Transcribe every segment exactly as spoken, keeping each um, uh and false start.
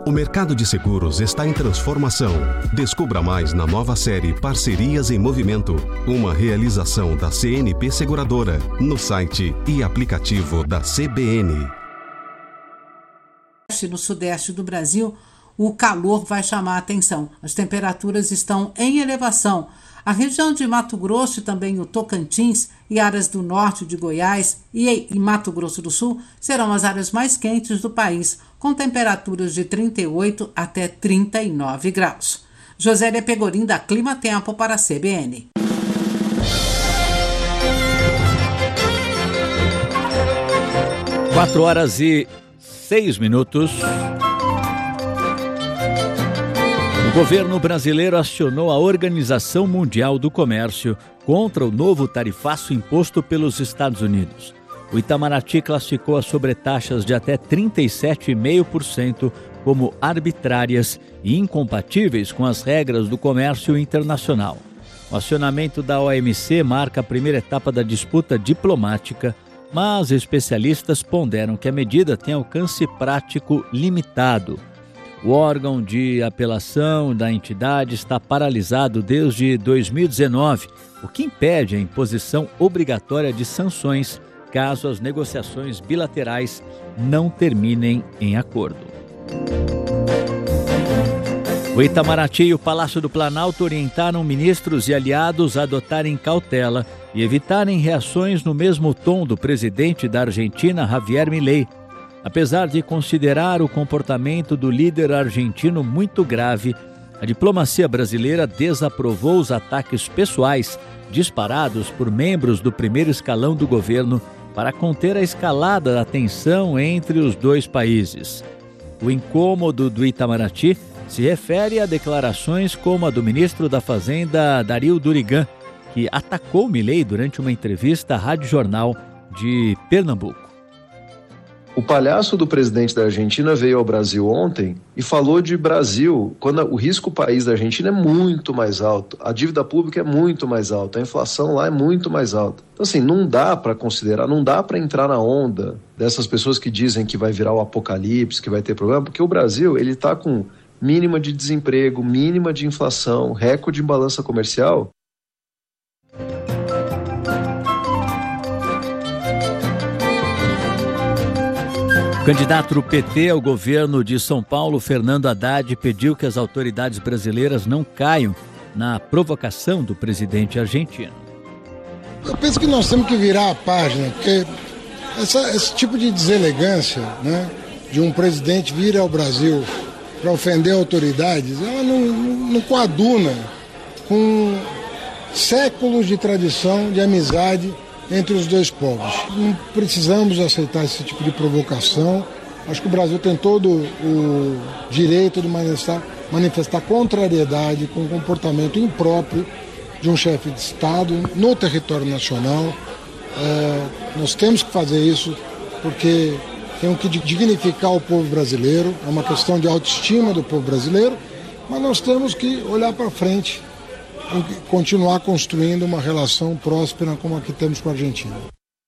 O mercado de seguros está em transformação. Descubra mais na nova série Parcerias em Movimento, uma realização da C N P Seguradora, no site e aplicativo da C B N. No sudeste do Brasil, o calor vai chamar a atenção. As temperaturas estão em elevação. A região de Mato Grosso e também o Tocantins e áreas do norte de Goiás e, e Mato Grosso do Sul serão as áreas mais quentes do país, com temperaturas de trinta e oito até trinta e nove graus. Josélia Pegorim, da Clima Tempo, para a C B N. Quatro horas e seis minutos. O governo brasileiro acionou a Organização Mundial do Comércio contra o novo tarifaço imposto pelos Estados Unidos. O Itamaraty classificou as sobretaxas de até trinta e sete vírgula cinco por cento como arbitrárias e incompatíveis com as regras do comércio internacional. O acionamento da O M C marca a primeira etapa da disputa diplomática, mas especialistas ponderam que a medida tem alcance prático limitado. O órgão de apelação da entidade está paralisado desde dois mil e dezenove, o que impede a imposição obrigatória de sanções caso as negociações bilaterais não terminem em acordo. O Itamaraty e o Palácio do Planalto orientaram ministros e aliados a adotarem cautela e evitarem reações no mesmo tom do presidente da Argentina, Javier Milei. Apesar de considerar o comportamento do líder argentino muito grave, a diplomacia brasileira desaprovou os ataques pessoais disparados por membros do primeiro escalão do governo para conter a escalada da tensão entre os dois países. O incômodo do Itamaraty se refere a declarações como a do ministro da Fazenda, Dario Durigan, que atacou Milei durante uma entrevista à Rádio Jornal de Pernambuco. O palhaço do presidente da Argentina veio ao Brasil ontem e falou de Brasil, quando o risco país da Argentina é muito mais alto, a dívida pública é muito mais alta, a inflação lá é muito mais alta. Então, assim, não dá para considerar, não dá para entrar na onda dessas pessoas que dizem que vai virar o apocalipse, que vai ter problema, porque o Brasil, ele está com mínima de desemprego, mínima de inflação, recorde em balança comercial. O candidato do P T ao governo de São Paulo, Fernando Haddad, pediu que as autoridades brasileiras não caiam na provocação do presidente argentino. Eu penso que nós temos que virar a página, porque essa, esse tipo de deselegância, né, de um presidente vir ao Brasil para ofender autoridades, ela não, não coaduna com séculos de tradição, de amizade entre os dois povos. Não precisamos aceitar esse tipo de provocação. Acho que o Brasil tem todo o direito de manifestar, manifestar contrariedade com o comportamento impróprio de um chefe de Estado no território nacional. É, nós temos que fazer isso porque temos que dignificar o povo brasileiro, é uma questão de autoestima do povo brasileiro, mas nós temos que olhar para frente e continuar construindo uma relação próspera como a que temos com a Argentina.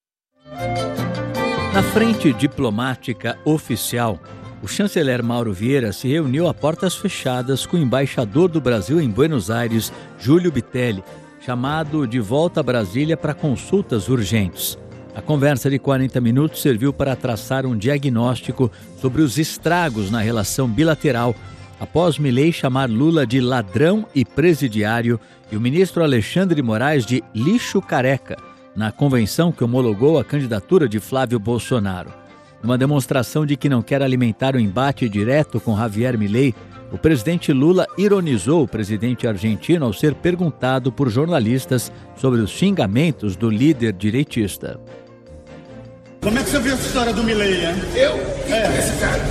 Na frente diplomática oficial, o chanceler Mauro Vieira se reuniu a portas fechadas com o embaixador do Brasil em Buenos Aires, Júlio Bitelli, chamado de volta a Brasília para consultas urgentes. A conversa de quarenta minutos serviu para traçar um diagnóstico sobre os estragos na relação bilateral após Milei chamar Lula de ladrão e presidiário e o ministro Alexandre de Moraes de lixo careca, na convenção que homologou a candidatura de Flávio Bolsonaro. Numa demonstração de que não quer alimentar o embate direto com Javier Milei, o presidente Lula ironizou o presidente argentino ao ser perguntado por jornalistas sobre os xingamentos do líder direitista. Como é que você viu essa história do Milei, né? Eu? Quem é, é esse cara?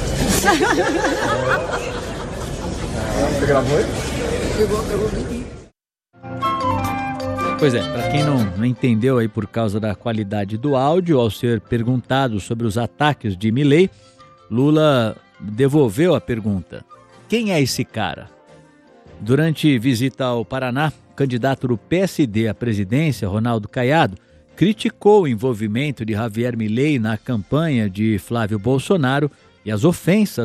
Você gravou ele? Eu vou, eu vou Pois é, para quem não, não entendeu aí por causa da qualidade do áudio, ao ser perguntado sobre os ataques de Milei, Lula devolveu a pergunta: quem é esse cara? Durante visita ao Paraná, o candidato do P S D à presidência, Ronaldo Caiado, criticou o envolvimento de Javier Milei na campanha de Flávio Bolsonaro e as ofensas